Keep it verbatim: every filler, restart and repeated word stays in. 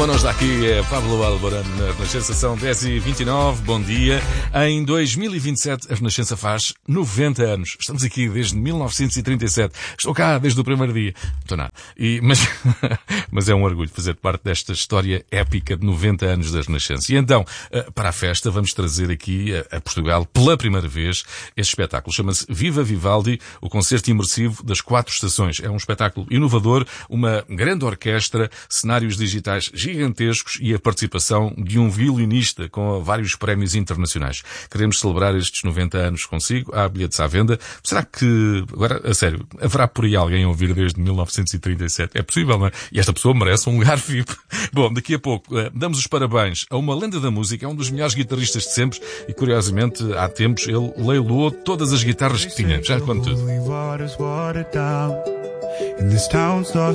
Connosco aqui é Pablo Alborán na Renascença, são dez e vinte e nove, bom dia. Em dois mil e vinte e sete a Renascença faz noventa anos. Estamos aqui desde mil novecentos e trinta e sete. Estou cá desde o primeiro dia. Não estou nada. E, mas, mas é um orgulho fazer parte desta história épica de noventa anos da Renascença. E então, para a festa, vamos trazer aqui a Portugal, pela primeira vez, este espetáculo. Chama-se Viva Vivaldi, o concerto imersivo das quatro estações. É um espetáculo inovador, uma grande orquestra, cenários digitais gigantescos e a participação de um violinista com vários prémios internacionais. Queremos celebrar estes noventa anos consigo. Há bilhetes à venda. Será que, agora, a sério, haverá por aí alguém a ouvir desde mil novecentos e trinta e sete? É possível, não é? E esta pessoa merece um lugar V I P. Bom, daqui a pouco damos os parabéns a uma lenda da música, é um dos melhores guitarristas de sempre e, curiosamente, há tempos ele leiloou todas as guitarras que tinha. Já conto tudo. In this town, start